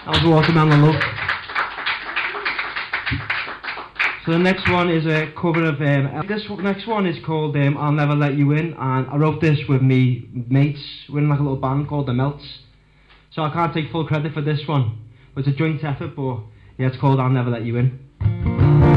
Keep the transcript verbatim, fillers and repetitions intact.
was Watermelon Love. So the next one is a cover of, um, this next one is called um, I'll Never Let You In, and I wrote this with me mates. We're in like a little band called The Melts. So I can't take full credit for this one. But it's a joint effort, but yeah, it's called I'll Never Let You In.